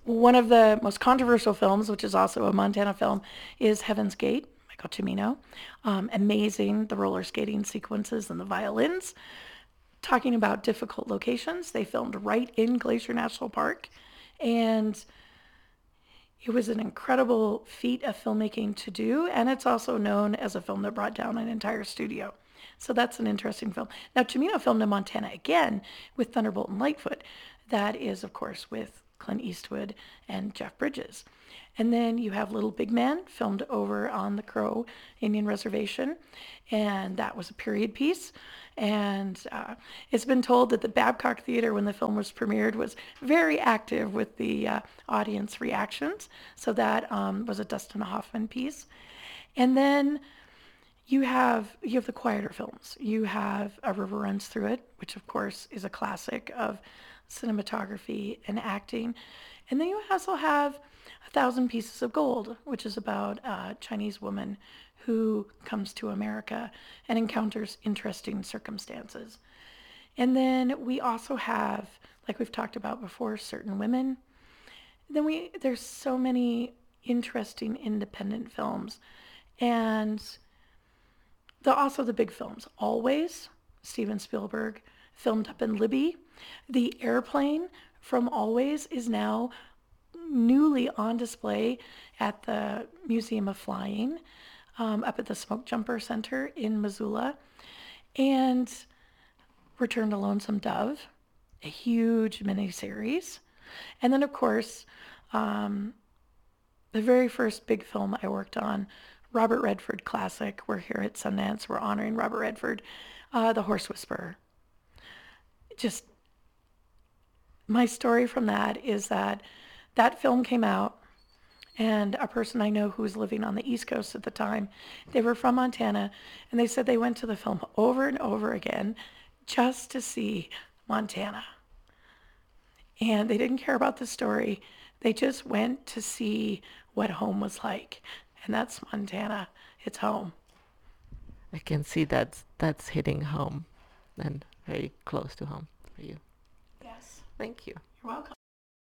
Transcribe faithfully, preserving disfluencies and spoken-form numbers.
One of the most controversial films, which is also a Montana film, is Heaven's Gate, Michael Cimino. Um, amazing, the roller skating sequences and the violins. Talking about difficult locations, they filmed right in Glacier National Park. And it was an incredible feat of filmmaking to do, and it's also known as a film that brought down an entire studio. So that's an interesting film. Now, Cimino filmed in Montana again with Thunderbolt and Lightfoot. That is, of course, with Clint Eastwood and Jeff Bridges. And then you have Little Big Man, filmed over on the Crow Indian Reservation, and that was a period piece. And uh, it's been told that the Babcock Theater, when the film was premiered, was very active with the uh, audience reactions. So that um, was a Dustin Hoffman piece. And then you have you have the quieter films. You have A River Runs Through It, which of course is a classic of cinematography and acting. And then you also have A Thousand Pieces of Gold, which is about a Chinese woman who comes to America and encounters interesting circumstances. And then we also have, like we've talked about before, Certain Women. Then we there's so many interesting independent films. And the also the big films. Always, Steven Spielberg, filmed up in Libby. The airplane from Always is now newly on display at the Museum of Flying, um, up at the Smoke Jumper Center in Missoula. And Return to Lonesome Dove, a huge miniseries. And then, of course, um, the very first big film I worked on, Robert Redford classic. We're here at Sundance. We're honoring Robert Redford, uh, The Horse Whisperer. Just my story from that is that that film came out, and a person I know who was living on the East Coast at the time, they were from Montana, and they said they went to the film over and over again just to see Montana. And they didn't care about the story. They just went to see what home was like. And that's Montana. It's home. I can see that that's hitting home and very close to home for you. Yes. Thank you. You're welcome.